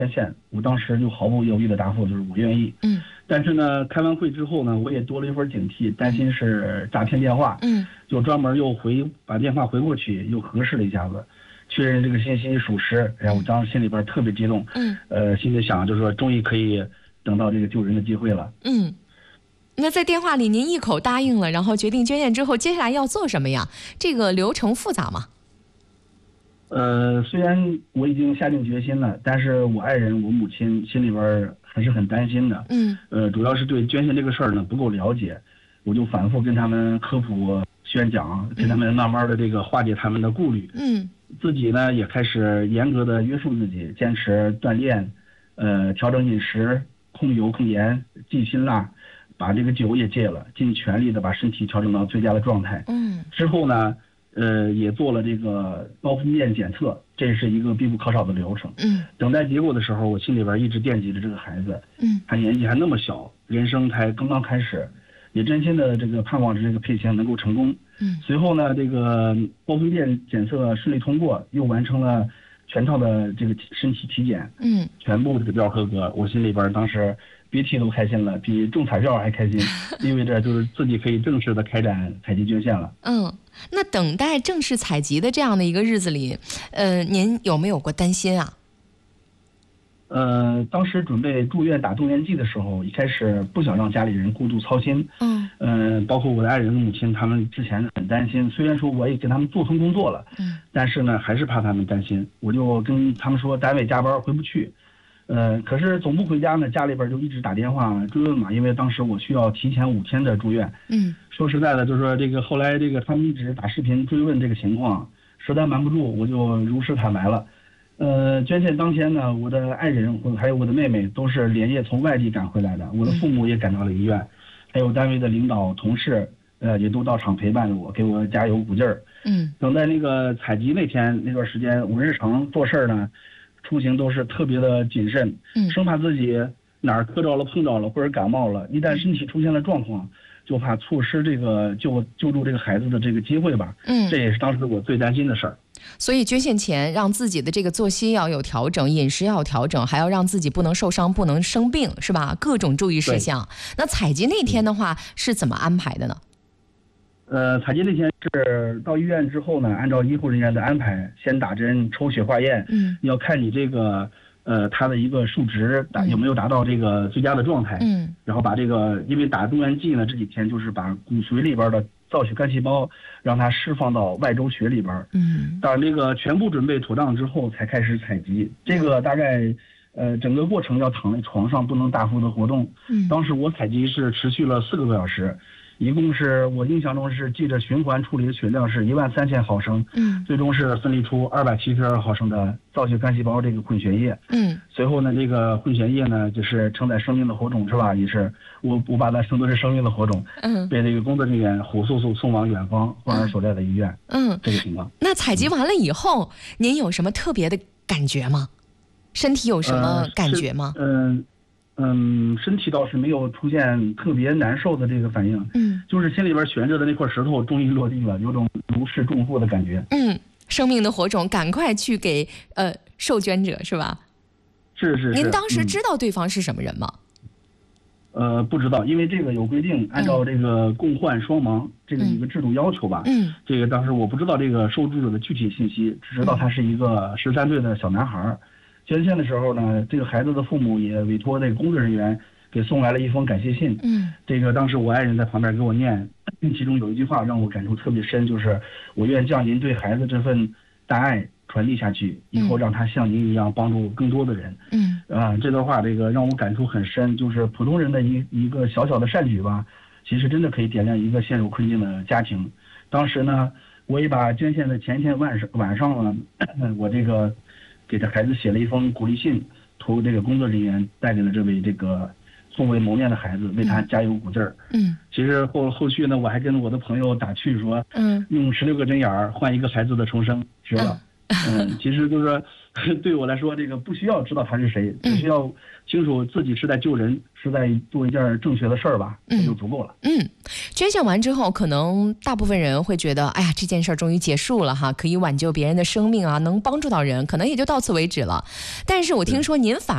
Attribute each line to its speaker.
Speaker 1: 捐献，我当时就毫不犹豫的答复就是我愿意。但是呢，开完会之后呢，我也多了一份警惕，担心是诈骗电话。就专门又把电话回过去，又核实了一下子，确认这个信息属实。然后我当时心里边特别激动。心里想就是说，终于可以等到这个救人的机会了。
Speaker 2: 那在电话里您一口答应了，然后决定捐献之后，接下来要做什么呀？这个流程复杂吗？
Speaker 1: 虽然我已经下定决心了，但是我爱人、我母亲心里边还是很担心的。主要是对捐献这个事儿呢不够了解，我就反复跟他们科普、宣讲，跟他们慢慢的这个化解他们的顾虑。自己呢也开始严格的约束自己，坚持锻炼，调整饮食，控油控盐，忌辛辣。把这个酒也戒了，尽全力的把身体调整到最佳的状态。之后呢，也做了这个高分辨检测，这是一个必不可少的流程。等待结果的时候，我心里边一直惦记着这个孩子。他年纪还那么小，人生才刚刚开始，也真心的这个盼望着这个配型能够成功。随后呢，这个高分辨检测顺利通过，又完成了全套的这个身体体检。全部指标合格，我心里边当时别提都开心了，比中彩票还开心，意味着就是自己可以正式的开展采集捐献了。
Speaker 2: 那等待正式采集的这样的一个日子里，您有没有过担心啊？
Speaker 1: 当时准备住院打动员剂的时候，一开始不想让家里人过度操心。包括我的爱人、母亲，他们之前很担心。虽然说我也给他们做成工作了，但是呢，还是怕他们担心。我就跟他们说，单位加班回不去。可是总不回家呢，家里边就一直打电话追问嘛，因为当时我需要提前5天的住院。说实在的，就是说这个后来这个他们一直打视频追问这个情况，实在瞒不住，我就如实坦白了。捐献当天呢，我的爱人还有我的妹妹都是连夜从外地赶回来的，我的父母也赶到了医院，还有单位的领导同事，也都到场陪伴着我，给我加油鼓劲儿。等在那个采集那天那段时间，我日常做事呢，出行都是特别的谨慎，生怕自己哪儿磕着了、碰着了或者感冒了，一旦身体出现了状况，就怕错失这个救助这个孩子的这个机会吧。这也是当时我最担心的事儿。
Speaker 2: 所以捐献前让自己的这个作息要有调整，饮食要有调整，还要让自己不能受伤、不能生病，是吧？各种注意事项。那采集那天的话是怎么安排的呢？
Speaker 1: 采集那天是到医院之后呢，按照医护人员的安排，先打针、抽血化验。要看你这个它的一个数值有没有达到这个最佳的状态。然后把这个，因为打动员剂呢，这几天就是把骨髓里边的造血干细胞让它释放到外周血里边。当这个全部准备妥当之后，才开始采集。这个大概整个过程要躺在床上，不能大幅的活动。当时我采集是持续了4个多小时。一共是我印象中是记着循环处理的血量是13000毫升，最终是分离出272毫升的造血干细胞这个混血液。随后呢，这个混血液呢就是承载生命的火种，是吧？也是我把它称作是生命的火种。被这个工作人员火速送往远方患儿所在的医院。这个情况。
Speaker 2: 那采集完了以后，您有什么特别的感觉吗？身体有什么感觉吗？
Speaker 1: 身体倒是没有出现特别难受的这个反应。就是心里边悬着的那块石头终于落地了，有种如释重负的感觉。生命的火种赶快去给受捐者，是吧？是。
Speaker 2: 您当时知道对方是什么人吗？
Speaker 1: 不知道，因为这个有规定，按照这个共患双盲这个一个制度要求吧。这个当时我不知道这个受助者的具体信息，只知道他是一个13岁的小男孩。捐献的时候呢，这个孩子的父母也委托那个工作人员给送来了一封感谢信。这个当时我爱人在旁边给我念，其中有一句话让我感触特别深，就是我愿将您对孩子这份大爱传递下去，以后让他像您一样帮助更多的人。这段话这个让我感触很深，就是普通人的一个小小的善举吧，其实真的可以点亮一个陷入困境的家庭。当时呢，我也把捐献的前一天晚上呢，我这个给这孩子写了一封鼓励信，托这个工作人员带给了这位这个素未谋面的孩子，为他加油鼓劲儿。其实后续呢，我还跟我的朋友打趣说，用16个针眼换一个孩子的重生，值了。其实就是说，对我来说，这个不需要知道他是谁，只需要清楚自己是在救人，是在做一件正确的事儿吧，这就足够了。
Speaker 2: 捐献完之后，可能大部分人会觉得，哎呀，这件事儿终于结束了哈，可以挽救别人的生命啊，能帮助到人，可能也就到此为止了。但是我听说您反